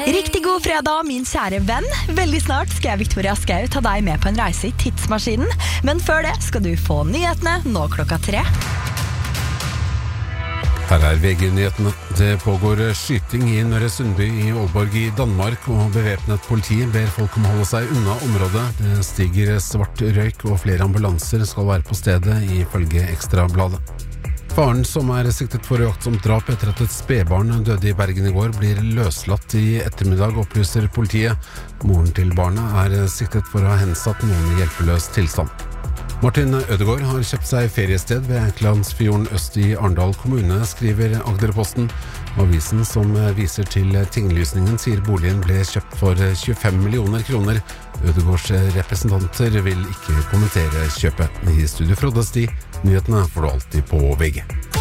Riktig god fredag, min kjære venn. Veldig snart skal jeg, Victoria Skau, ta deg med på en reise i tidsmaskinen. Men før det skal du få nyhetene nå 3:00. Her VG-nyhetene. Det pågår skyting i Nørre Sundby i Aalborg i Danmark, og bevæpnet politi ber folk om å holde seg unna området. Det stiger svart røyk, og flere ambulanser skal være på stedet, ifølge Ekstrabladet. Faren, som siktet for uaktsomt drap etter at et spedbarn døde i Bergen i går, blir løslatt i ettermiddag, opplyser politiet. Moren til barnet siktet for å ha hensatt noen i hjelpeløs tilstand. Martin Ødegaard har kjøpt seg feriested ved Eikelandsfjorden øst i Arendal kommune, skriver Agderposten. Avisen som viser til tinglysningen sier boligen ble kjøpt for 25 millioner kroner. Ødegaards representanter vil ikke kommentere kjøpet. I studio Frode Sti, nyhetene får du alltid på VG.